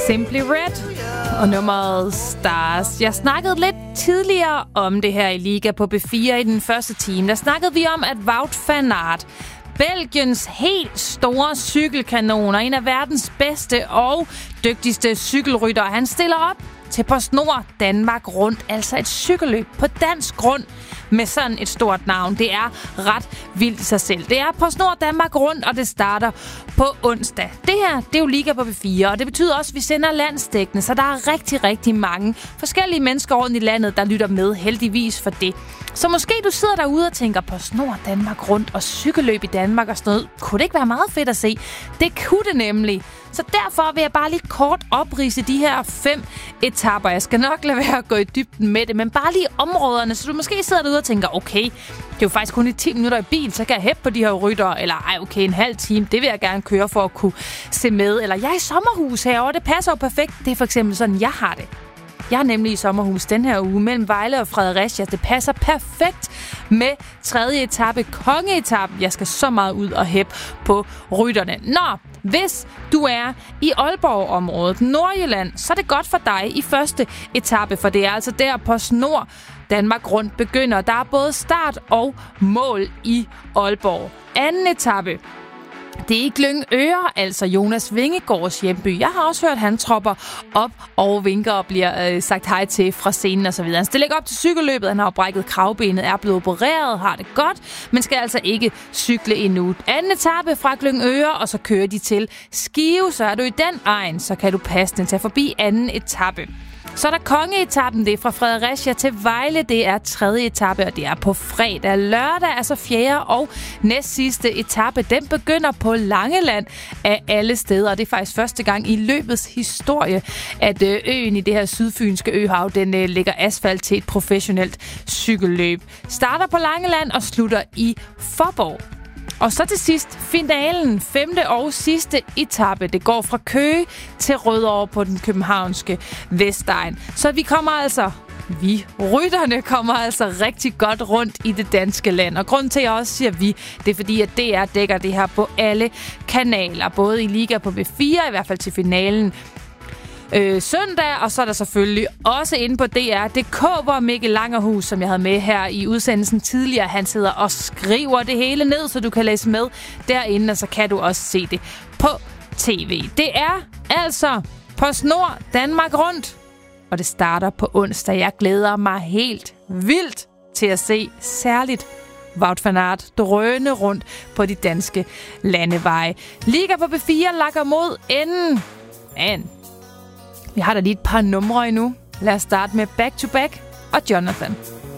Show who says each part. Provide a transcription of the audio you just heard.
Speaker 1: Simply Red og nummeret Stars. Jeg snakkede lidt tidligere om det her i Liga på B4 i den første time. Der snakkede vi om, at Wout van Aert, Belgiens helt store cykelkanon og en af verdens bedste og dygtigste cykelryttere, han stiller op til PostNord Danmark Rundt, altså et cykelløb på dansk grund med sådan et stort navn. Det er ret vildt i sig selv. Det er PostNord Danmark Rundt, og det starter på onsdag. Det her, det er jo Liga på B4, og det betyder også, at vi sender landsdækkende, så der er rigtig, rigtig mange forskellige mennesker rundt i landet, der lytter med, heldigvis for det. Så måske du sidder derude og tænker, PostNord Danmark Rundt og cykelløb i Danmark og sådan noget. Kunne det ikke være meget fedt at se? Det kunne det nemlig. Så derfor vil jeg bare lige kort opridse de her 5 etaper. Jeg skal nok lade være at gå i dybden med det, men bare lige områderne, så du måske sidder derude og tænker, okay, det er jo faktisk kun i 10 minutter i bil, så kan jeg hæppe på de her ryttere, eller okay, en halv time, det vil jeg gerne køre for at kunne se med. Eller jeg er i sommerhus herovre, det passer jo perfekt. Det er for eksempel sådan, jeg har det. Jeg er nemlig i sommerhus den her uge mellem Vejle og Fredericia. Det passer perfekt med 3. etape, kongeetappen. Jeg skal så meget ud og hæppe på rytterne. Hvis du er i Aalborg-området, Nordjylland, så er det godt for dig i første etape, for det er altså der PostNord Danmark Rundt begynder. Der er både start og mål i Aalborg. Anden etape, det er i Glyngøre, altså Jonas Vingegaards hjemby. Jeg har også hørt, at han tropper op og vinker og bliver sagt hej til fra scenen og så videre. Han stiller ikke op til cykelløbet, han har brækket kravbenet, er blevet opereret, har det godt, men skal altså ikke cykle endnu. Anden etape fra Glyngøre, og så kører de til Skive, så er du i den egen, så kan du passende tage forbi anden etape. Så er der kongeetappen, det er fra Fredericia til Vejle, det er 3. etape, og det er på fredag. Lørdag er så 4. og næst sidste etape, den begynder på Langeland af alle steder, og det er faktisk første gang i løbets historie, at øen i det her sydfynske øhav, den lægger asfalt til et professionelt cykelløb. Starter på Langeland og slutter i Fåborg. Og så til sidst finalen, 5. og sidste etape. Det går fra Køge til Rødovre på den københavnske Vestegn. Så rytterne kommer altså rigtig godt rundt i det danske land. Og grunden til, at jeg også siger vi, det er fordi, at DR dækker det her på alle kanaler. Både i Liga på B4, i hvert fald til finalen søndag, og så er der selvfølgelig også inde på DR.dk, hvor Mikkel Langerhus, som jeg havde med her i udsendelsen tidligere, han sidder og skriver det hele ned, så du kan læse med derinde, og så kan du også se det på tv. Det er altså PostNord Danmark Rundt, og det starter på onsdag. Jeg glæder mig helt vildt til at se særligt Wout van Aert drøne rundt på de danske landeveje. Liga på B4 lakker mod enden. Men vi har da lige et par numre endnu. Lad os starte med Back to Back og Jonathan.